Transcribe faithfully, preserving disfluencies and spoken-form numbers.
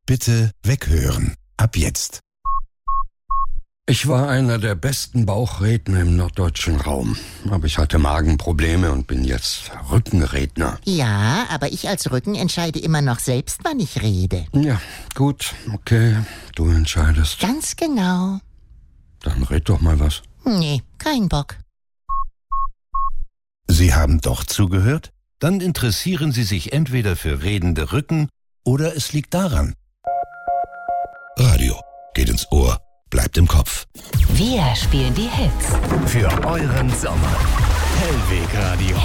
Bitte weghören. Ab jetzt. Ich war einer der besten Bauchredner im norddeutschen Raum. Aber ich hatte Magenprobleme und bin jetzt Rückenredner. Ja, aber ich als Rücken entscheide immer noch selbst, wann ich rede. Ja, gut, okay, du entscheidest. Ganz genau. Dann red doch mal was. Nee, kein Bock. Sie haben doch zugehört? Dann interessieren Sie sich entweder für redende Rücken oder es liegt daran. Radio geht ins Ohr, bleibt im Kopf. Wir spielen die Hits. Für euren Sommer. Hellweg Radio.